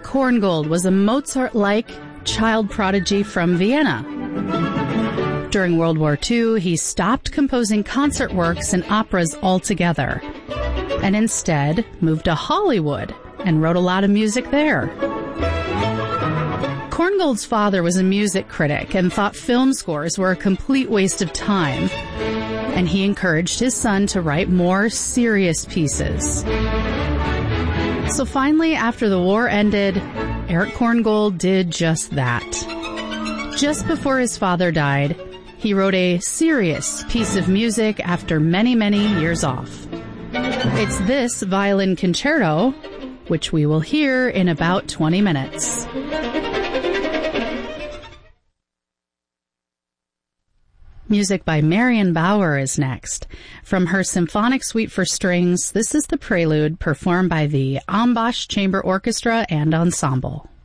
Korngold was a Mozart-like child prodigy from Vienna. During World War II, he stopped composing concert works and operas altogether, and instead moved to Hollywood and wrote a lot of music there. Korngold's father was a music critic and thought film scores were a complete waste of time, and he encouraged his son to write more serious pieces. So finally, after the war ended, Erich Korngold did just that. Just before his father died, he wrote a serious piece of music after many, many years off. It's this violin concerto, which we will hear in about 20 minutes. Music by Marion Bauer is next. From her Symphonic Suite for Strings, this is the Prelude performed by the Ambosch Chamber Orchestra and Ensemble.